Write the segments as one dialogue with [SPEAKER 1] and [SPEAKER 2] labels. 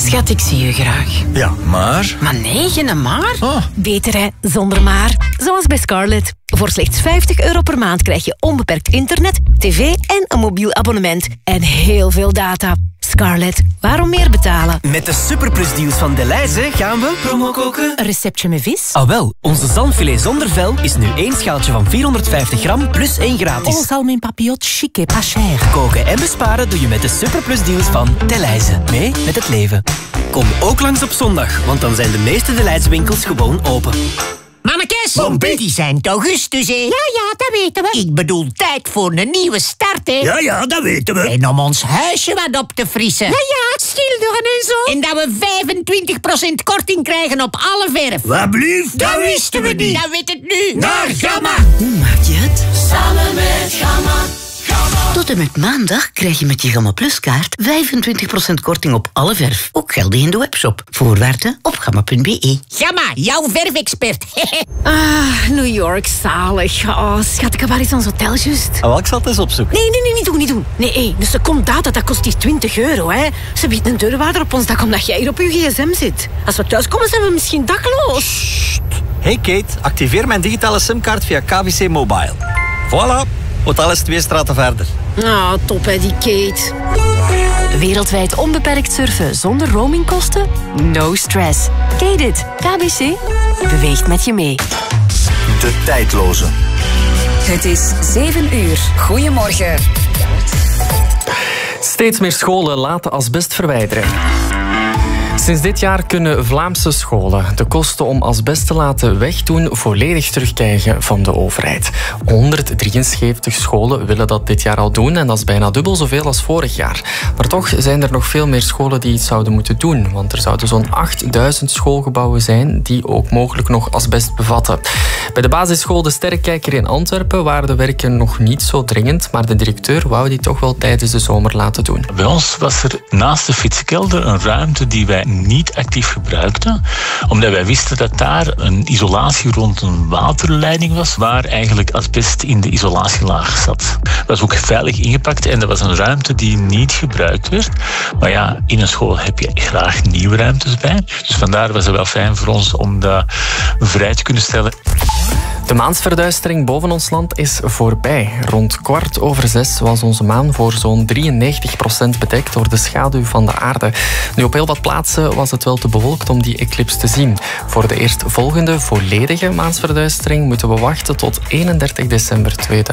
[SPEAKER 1] Schat, ik zie je graag.
[SPEAKER 2] Ja, maar...
[SPEAKER 1] Maar nee, geen maar.
[SPEAKER 2] Oh.
[SPEAKER 3] Beter hè, zonder maar. Zoals bij Scarlett. Voor slechts €50 per maand krijg je onbeperkt internet, tv en een mobiel abonnement. En heel veel data. Scarlett, waarom meer betalen?
[SPEAKER 4] Met de superplusdeals van Delhaize gaan we promo koken.
[SPEAKER 3] Een receptje met vis?
[SPEAKER 4] Ah wel, onze zalmfilet zonder vel is nu 1 schaaltje van 450 gram plus 1 gratis.
[SPEAKER 3] Oh, salme in papillote chic et pas cher.
[SPEAKER 4] Koken en besparen doe je met de superplusdeals van Delhaize. Mee met het leven. Kom ook langs op zondag, want dan zijn de meeste Delhaize winkels gewoon open.
[SPEAKER 5] Mannekes,
[SPEAKER 2] Bompie.
[SPEAKER 5] die zijn augustus, hè?
[SPEAKER 3] Ja, dat weten we.
[SPEAKER 5] Ik bedoel, tijd voor een nieuwe start, hè?
[SPEAKER 2] Ja, dat weten we.
[SPEAKER 5] En om ons huisje wat op te frissen.
[SPEAKER 3] Ja, schilderen en zo.
[SPEAKER 5] En dat we 25% korting krijgen op alle verf.
[SPEAKER 2] Wat blieft, dat wisten we niet.
[SPEAKER 5] Dat weet het nu.
[SPEAKER 2] Naar Gamma.
[SPEAKER 1] Hoe maak je het?
[SPEAKER 6] Samen met Gamma.
[SPEAKER 1] Tot en met maandag krijg je met je Gamma Plus kaart 25% korting op alle verf. Ook geldig in de webshop. Voorwaarden op gamma.be.
[SPEAKER 5] Gamma, jouw verfexpert.
[SPEAKER 3] New York, zalig. Oh, schat, waar is ons hotel juist?
[SPEAKER 4] Ik zal het eens opzoeken.
[SPEAKER 3] Nee, niet doen. Nee, een seconde data, dat kost hier €20, hè. Ze biedt een deurwaarder op ons dak omdat jij hier op je gsm zit. Als we thuiskomen zijn we misschien dakloos.
[SPEAKER 4] Hey Kate, activeer mijn digitale simkaart via KBC Mobile. Voilà, hotel is 2 straten verder.
[SPEAKER 3] Ah, top hè, die Kate.
[SPEAKER 7] Wereldwijd onbeperkt surfen zonder roamingkosten? No stress. Kate it. KBC beweegt met je mee.
[SPEAKER 2] De tijdloze.
[SPEAKER 7] Het is 7 uur. Goedemorgen.
[SPEAKER 8] Steeds meer scholen laten asbest verwijderen. Sinds dit jaar kunnen Vlaamse scholen de kosten om asbest te laten wegdoen volledig terugkrijgen van de overheid. 173 scholen willen dat dit jaar al doen en dat is bijna dubbel zoveel als vorig jaar. Maar toch zijn er nog veel meer scholen die iets zouden moeten doen, want er zouden zo'n 8000 schoolgebouwen zijn die ook mogelijk nog asbest bevatten. Bij de basisschool De Sterrekijker in Antwerpen waren de werken nog niet zo dringend, maar de directeur wou die toch wel tijdens de zomer laten doen.
[SPEAKER 9] Bij ons was er naast de fietskelder een ruimte die wij niet actief gebruikten, omdat wij wisten dat daar een isolatie rond een waterleiding was, waar eigenlijk asbest in de isolatielaag zat. Dat was ook veilig ingepakt en dat was een ruimte die niet gebruikt werd. Maar ja, in een school heb je graag nieuwe ruimtes bij. Dus vandaar was het wel fijn voor ons om dat vrij te kunnen stellen.
[SPEAKER 8] De maansverduistering boven ons land is voorbij. Rond 6:15 was onze maan voor zo'n 93% bedekt door de schaduw van de aarde. Nu, op heel wat plaatsen was het wel te bewolkt om die eclips te zien. Voor de eerstvolgende volledige maansverduistering moeten we wachten tot 31 december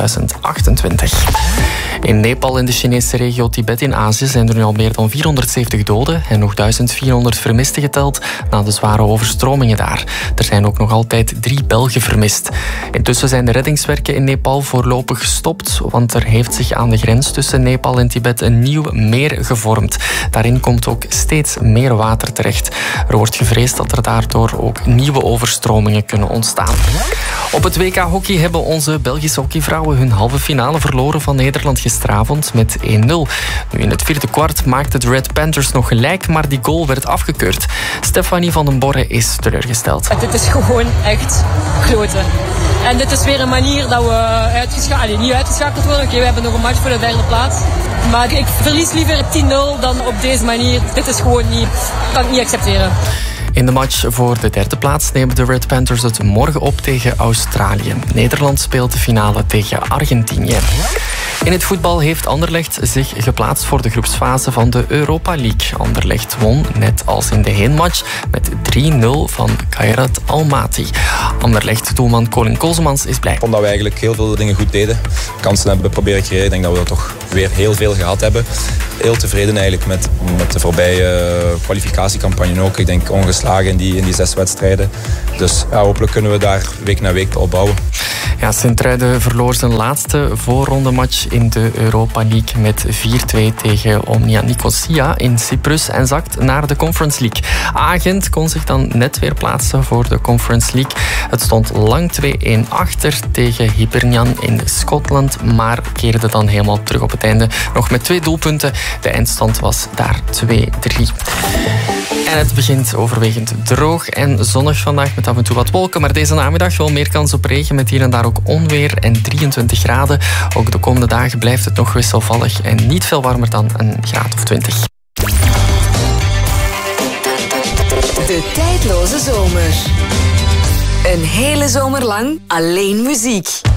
[SPEAKER 8] 2028. In Nepal, in de Chinese regio Tibet in Azië, zijn er nu al meer dan 470 doden en nog 1400 vermisten geteld na de zware overstromingen daar. Er zijn ook nog altijd 3 Belgen vermist. Intussen zijn de reddingswerken in Nepal voorlopig gestopt, want er heeft zich aan de grens tussen Nepal en Tibet een nieuw meer gevormd. Daarin komt ook steeds meer water terecht. Er wordt gevreesd dat er daardoor ook nieuwe overstromingen kunnen ontstaan. Op het WK hockey hebben onze Belgische hockeyvrouwen hun halve finale verloren van Nederland gisteravond met 1-0. Nu, in het vierde kwart maakten de Red Panthers nog gelijk, maar die goal werd afgekeurd. Stefanie van den Borre is teleurgesteld.
[SPEAKER 10] Dit is gewoon echt kloten. En dit is weer een manier dat we niet uitgeschakeld worden. Oké, we hebben nog een match voor de 3e plaats. Maar ik verlies liever 10-0 dan op deze manier. Dit is gewoon niet, kan ik niet accepteren.
[SPEAKER 8] In de match voor de 3e plaats nemen de Red Panthers het morgen op tegen Australië. Nederland speelt de finale tegen Argentinië. In het voetbal heeft Anderlecht zich geplaatst voor de groepsfase van de Europa League. Anderlecht won, net als in de heenmatch, met 3-0 van Khairat Almaty. Anderlecht-doelman Colin Kozemans is blij.
[SPEAKER 11] Ik vond dat we eigenlijk heel veel dingen goed deden. Kansen hebben we proberen te creëren. Ik denk dat we dat toch weer heel veel gehad hebben. Heel tevreden eigenlijk met de voorbije kwalificatiecampagne ook. Ik denk ongeslagen in die 6 wedstrijden. Dus ja, hopelijk kunnen we daar week na week op bouwen.
[SPEAKER 8] Ja, Sint-Truiden verloor zijn laatste voorrondematch in de Europa League met 4-2 tegen Omnia Nicosia in Cyprus en zakt naar de Conference League. Agent kon zich dan net weer plaatsen voor de Conference League. Het stond lang 2-1 achter tegen Hibernian in Schotland, maar keerde dan helemaal terug op het einde. Nog met 2 doelpunten. De eindstand was daar 2-3. En het begint overwegend droog en zonnig vandaag met af en toe wat wolken. Maar deze namiddag wel meer kans op regen met hier en daar ook onweer en 23 graden. Ook de komende dagen blijft het nog wisselvallig en niet veel warmer dan een graad of 20.
[SPEAKER 12] De tijdloze zomer. Een hele zomer lang alleen muziek.